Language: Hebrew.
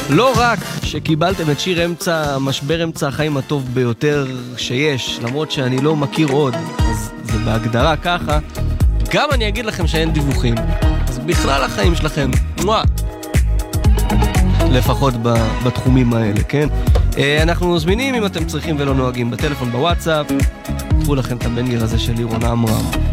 לא רק שקיבלתם את שיר משבר אמצע החיים הטוב ביותר שיש, למרות שאני לא מכיר עוד, אז זה בהגדרה ככה, גם אני אגיד לכם שאין דיווחים, אז בכלל החיים שלכם, לפחות בתחומים האלה, כן? אנחנו זמינים אם אתם צריכים ולא נוהגים בטלפון, בוואטסאפ, קחו לכם את הבנגר הזה של לירון עמרם.